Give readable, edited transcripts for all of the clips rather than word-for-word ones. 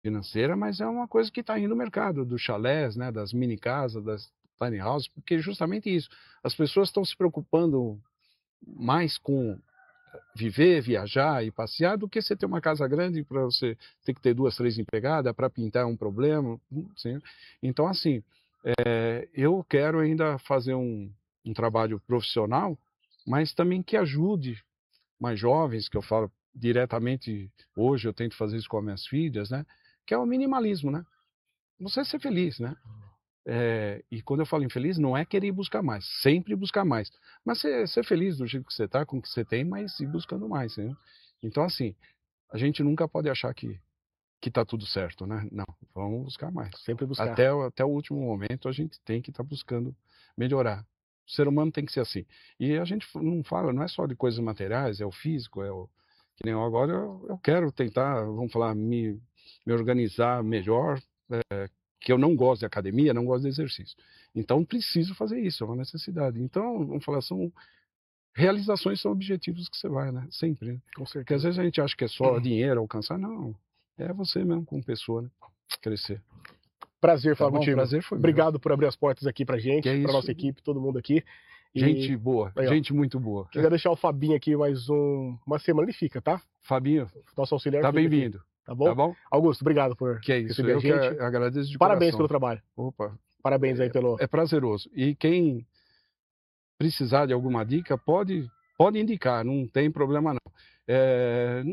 financeira, mas é uma coisa que está indo no mercado, dos chalés, né, das mini casas, das tiny houses, porque é justamente isso, as pessoas estão se preocupando mais com viver, viajar e passear do que você ter uma casa grande para você ter que ter 2, 3 empregadas, para pintar é um problema, sim. Então assim, eu quero ainda fazer um trabalho profissional, mas também que ajude mais jovens, que eu falo diretamente hoje, eu tento fazer isso com as minhas filhas, né, que é o minimalismo, né. Você ser feliz, né. E quando eu falo infeliz, não é querer ir buscar mais, sempre buscar mais, mas ser feliz do jeito que você está, com o que você tem, mas ir buscando mais, entendeu. Então assim, a gente nunca pode achar que está tudo certo, né, não, vamos buscar mais. Sempre buscar. Até o último momento a gente tem que estar buscando melhorar. O ser humano tem que ser assim. E a gente não fala, não é só de coisas materiais, é o físico, é o que nem eu agora eu quero tentar, vamos falar, me organizar melhor, que eu não gosto de academia, não gosto de exercício. Então preciso fazer isso, é uma necessidade. Então, vamos falar, são realizações, são objetivos que você vai, né, sempre, né. Com Porque às certeza. vezes a gente acha que é só dinheiro, alcançar, não, é você mesmo como pessoa, né, crescer. Prazer Tá falar bom? O contigo. prazer foi meu. Obrigado por abrir as portas aqui pra Que é gente, pra isso. nossa equipe, todo mundo aqui. E Gente boa, aí, ó, gente muito boa. quiser deixar o Fabinho aqui mais uma semana, ele fica, tá? Fabinho, Nosso auxiliar tá fica aqui, bem-vindo, tá tá bom? bom? Augusto, obrigado por Que é isso, receber a eu que gente. agradeço de Parabéns pelo coração. trabalho. Opa, Parabéns aí pelo. é prazeroso. E quem precisar de alguma dica, pode indicar, não tem problema não. Eh,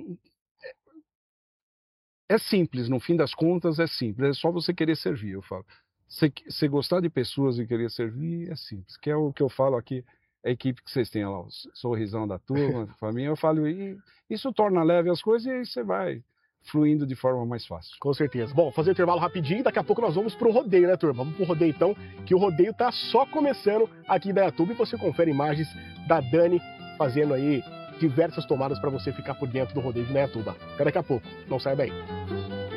é simples, no fim das contas é simples, é só você querer servir, eu falo. Você gostar de pessoas e querer servir é simples, que é o que eu falo aqui, a equipe que vocês têm lá, o sorrisão da turma, para mim, eu falo, e isso torna leve as coisas e aí você vai fluindo de forma mais fácil. Com certeza. Bom, fazer o intervalo rapidinho, daqui a pouco nós vamos pro rodeio, né, turma? Vamos pro rodeio então, que o rodeio tá só começando aqui da YouTube e você confere imagens da Dani fazendo aí diversas tomadas para você ficar por dentro do rodeio de Indaiatuba. Até daqui a pouco, não sai daí.